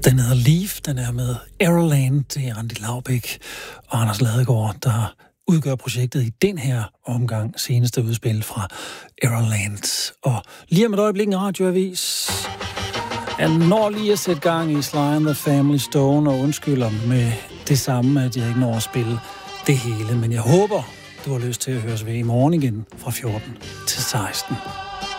Den hedder Leaf, den er med Aeroland. Det er Randi Laubæk og Anders Ladegaard, der udgør projektet i den her omgang seneste udspil fra Aeroland. Og lige om et øjeblik en radioavis. Jeg når lige at sætte gang i Sly and the Family Stone og undskylder med det samme, at jeg ikke når at spille det hele. Men jeg håber, du har lyst til at høres ved i morgen igen fra 14 til 16.